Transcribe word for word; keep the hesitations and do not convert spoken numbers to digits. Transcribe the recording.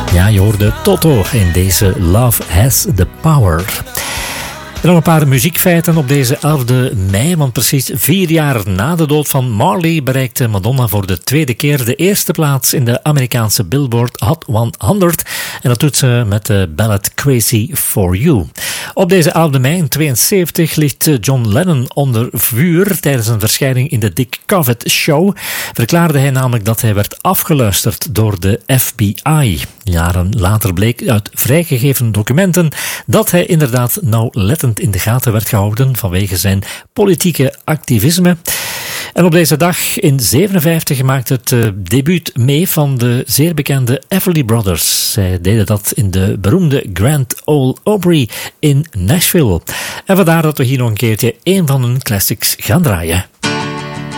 Ja, je hoorde Toto in deze Love Has the Power. En nog een paar muziekfeiten op deze elfde mei, want precies vier jaar na de dood van Marley bereikte Madonna voor de tweede keer de eerste plaats in de Amerikaanse Billboard Hot honderd. En dat doet ze met de ballad Crazy for You. Op deze elfde mei in tweeënzeventig ligt John Lennon onder vuur. Tijdens een verschijning in de Dick Cavett Show verklaarde hij namelijk dat hij werd afgeluisterd door de F B I. Jaren later bleek uit vrijgegeven documenten dat hij inderdaad nauwlettend in de gaten werd gehouden vanwege zijn politieke activisme. En op deze dag in zevenenvijftig maakte het uh, debuut mee van de zeer bekende Everly Brothers. Zij deden dat in de beroemde Grand Ole Opry in Nashville. En vandaar dat we hier nog een keertje een van hun classics gaan draaien.